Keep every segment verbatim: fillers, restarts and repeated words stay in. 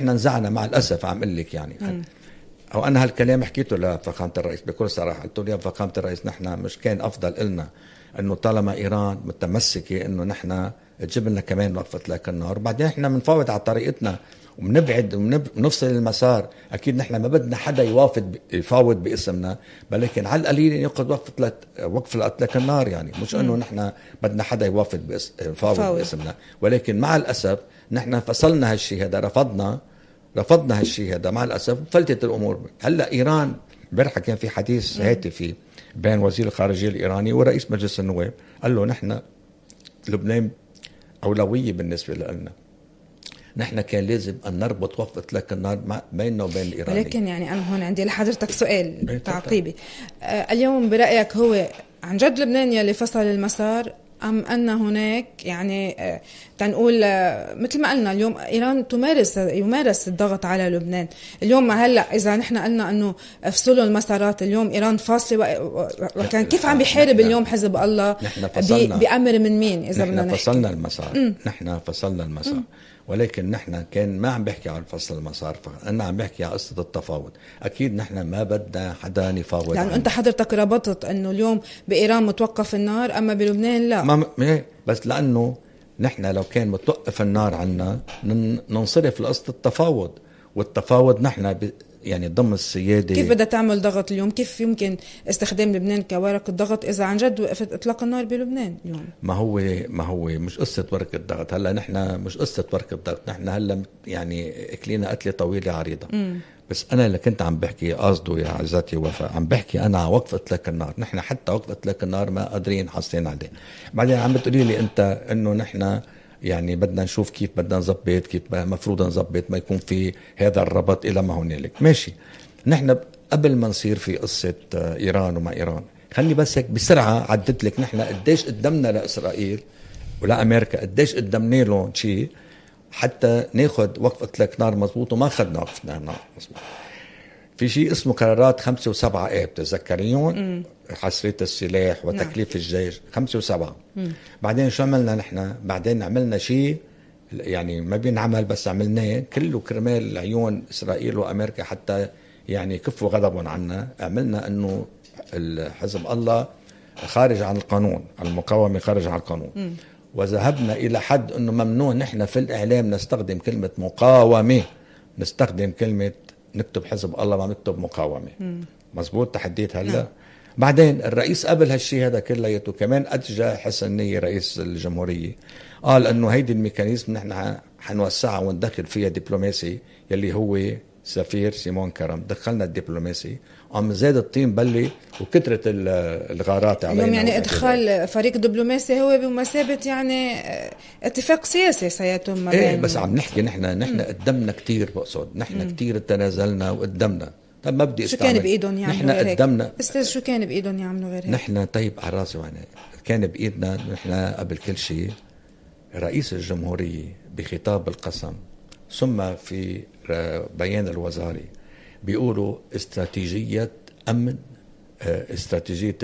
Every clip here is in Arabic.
نحن نزعنا مع الاسف، عم اقول لك يعني م. او انا هالكلام حكيته لفخامه الرئيس بكل صراحه، قلت له يا فخامه الرئيس نحن مش كان افضل لنا انه طالما ايران متمسكه انه نحن تجيب لنا كمان وقفه لك النار، وبعدين احنا بنفاوض على طريقتنا وبنبعد وبنفصل المسار. اكيد نحن ما بدنا حدا يوافد يفاوض باسمنا، ولكن على القليل ياخذ وقفه وقف اطلاق النار، يعني مش انه نحن بدنا حدا يوافد بإس... يفاوض باسمنا. ولكن مع الاسف نحن فصلنا هالشيء هذا، رفضنا رفضنا هالشيء هذا مع الاسف، فلتت الامور. هلا ايران امبارح كان في حديث هاتفي بين وزير الخارجيه الايراني ورئيس مجلس النواب، قال له نحن لبنان اولويه بالنسبه لنا، نحن كان لازم أن نربط وقف إطلاق النار بيننا وبين الإيراني. ولكن يعني أنا هون عندي لحضرتك سؤال تعقيبي. آه اليوم برأيك هو عن جد لبنان يلي فصل المسار، أم أن هناك يعني آه تنقول آه مثل ما قلنا اليوم إيران تمارس يمارس الضغط على لبنان اليوم؟ هلا إذا نحن قلنا أنه افصلوا المسارات، اليوم إيران فاصلة، وكان كيف عم بيحارب اليوم حزب الله بأمر من مين؟ إذا نحن فصلنا المسار م. نحن فصلنا المسار م. ولكن نحن كان ما عم بحكي عن فصل المسار، أنا عم بحكي عن قصة التفاوض. أكيد نحن ما بدنا حدا يفاوض، يعني أنت حضرتك ربطت أنه اليوم بإيران متوقف النار أما بلبنان لا. ما بس لأنه نحن لو كان متوقف النار عنا ننصرف لقصة التفاوض، والتفاوض نحن ب... يعني ضمن السيادة. كيف بدها تعمل ضغط اليوم؟ كيف يمكن استخدام لبنان كورقة الضغط إذا عن جد وقفت إطلاق النار بلبنان اليوم؟ ما هو ما هو مش قصة ورقة ضغط. هلا نحن مش قصة ورقة ضغط، نحن هلا يعني أكلينا قتلة طويلة عريضة. م. بس أنا اللي كنت عم بحكي قصده يا عزتي وفاء، عم بحكي أنا على وقف إطلاق النار. نحن حتى وقف إطلاق النار ما قادرين حاصلين عليه. بعدين عم بتقولي لي أنت إنه نحن يعني بدنا نشوف كيف بدنا نظبط، كيف مفروض نظبط ما يكون في هذا الربط إلى ما هنالك. ماشي، نحن قبل ما نصير في قصة إيران وما إيران، خلي بس هيك بسرعة عدت لك نحن قديش قدمنا لإسرائيل ولا أمريكا، قديش قدمنا لهم شيء حتى ناخد وقف إطلاق نار مضبوط، وما خدنا وقف نار مضبوط. في شيء اسمه قرارات خمسة وسبعة آب تذكريون، حصرية السلاح وتكليف نعم. الجيش خمسة وسبعة. مم. بعدين شو عملنا نحن؟ بعدين عملنا شيء يعني ما بينعمل بس عملناه كله كرمال عيون إسرائيل وأمريكا حتى يعني كفوا غضبهم عنا. عملنا أنه الحزب الله خارج عن القانون، المقاومة خارج عن القانون. مم. وذهبنا إلى حد أنه ممنوع نحن في الإعلام نستخدم كلمة مقاومة، نستخدم كلمة نكتب حزب الله ما نكتب مقاومة. مم. مزبوط تحديت هلا. نعم. بعدين الرئيس قبل هالشي هذا كليته كمان أتجى حسن نية رئيس الجمهورية، قال أنه هيدي الميكانيزم نحن حنوسعها وندخل فيها دبلوماسي يلي هو سفير سيمون كرم. دخلنا الدبلوماسي، عم زاد الطين بلي وكترة الغارات علينا. اليوم يعني ادخال فريق دبلوماسي هو بمثابة يعني اتفاق سياسي سيتم ما ايه، بس عم نحكي نحن نحن قدمنا كتير، بقصد نحن كتير تنازلنا وقدمنا. طيب ما بدي شو كان بايدهم يعملوا نحن قدمنا استاذ؟ شو كان بايدهم يعملوا غير هيك؟ نحن طيب على راسي وانا كان بايدنا نحن قبل كل شيء رئيس الجمهورية بخطاب القسم ثم في بيان الوزاري بيقولوا استراتيجية أمن، استراتيجية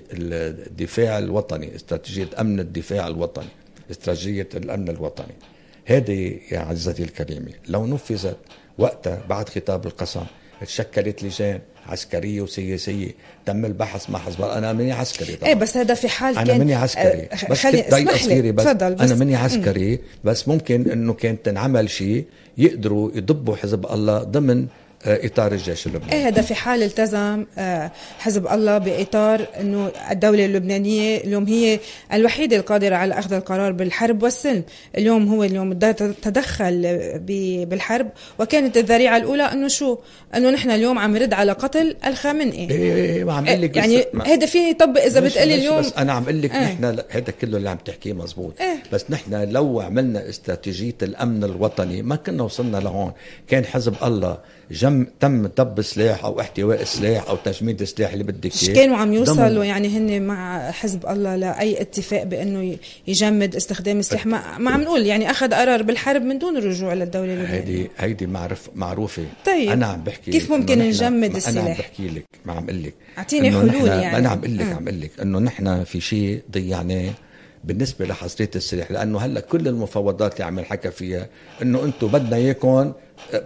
الدفاع الوطني، استراتيجية أمن الدفاع الوطني، استراتيجية الأمن الوطني. هذه يا عزتي الكريمة لو نفذت وقتها بعد خطاب القسم تشكلت لجان عسكرية وسياسية، تم البحث مع حزب الله. أنا مني عسكري طبعا. إيه بس هذا في حال أنا كان مني عسكري أه بس خلي اسمح لي بس, بس, بس أنا مني عسكري م. بس ممكن إنه كان تنعمل شيء يقدروا يضبوا حزب الله ضمن إطار الجيش اللبناني. إيه هذا في حال التزم حزب الله بإطار أنه الدولة اللبنانية اليوم هي الوحيدة القادرة على أخذ القرار بالحرب والسلم. اليوم هو اليوم تدخل بالحرب، وكانت الذريعة الأولى أنه شو أنه نحن اليوم عم نرد على قتل الخامنئي. إيه إيه ما عم قل لك يعني هذا فيه يطبق إذا بتقلي اليوم. بس أنا عم قل لك نحن هذا كله اللي عم تحكيه مزبوط. إيه؟ بس نحن لو عملنا استراتيجية الأمن الوطني ما كنا وصلنا لهون. كان حزب الله جم تم طب سلاح او احتواء سلاح او تجميد السلاح اللي بدك اياه. كانوا عم يوصلوا يعني هن مع حزب الله لاي اتفاق بانه يجمد استخدام السلاح؟ ما, ما عم نقول يعني اخذ قرار بالحرب من دون الرجوع للدوله اللبنانيه. هيدي هيدي معرف معروفه. طيب انا عم بحكي كيف ممكن نجمد السلاح؟ انا عم بحكي لك، ما عم اقول لك اعطيني حلول يعني. انا عم اقول لك عم اقول لك انه نحن في شيء ضيعناه بالنسبه لحصريه السلاح، لانه هلا كل المفاوضات اللي عم نحكى فيها انه انتم بدنا اياكم